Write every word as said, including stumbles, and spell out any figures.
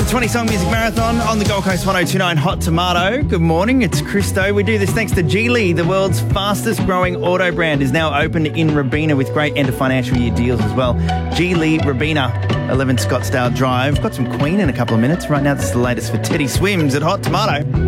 twenty song music marathon on the Gold Coast one oh two point nine Hot Tomato. Good morning, it's Christo. We do this thanks to Geely, the world's fastest growing auto brand, is now open in Robina with great end of financial year deals as well. Geely Robina, eleven Scottsdale Drive. Got some Queen in a couple of minutes. Right now, this is the latest for Teddy Swims at Hot Tomato.